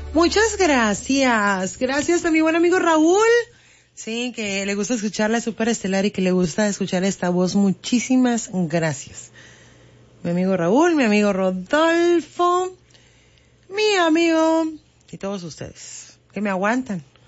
Muchas gracias. Gracias a mi buen amigo Raúl. Sí, que le gusta escuchar la Superestelar y que le gusta escuchar esta voz. Muchísimas gracias. Mi amigo Raúl, mi amigo Rodolfo, mi amigo y todos ustedes que me aguantan,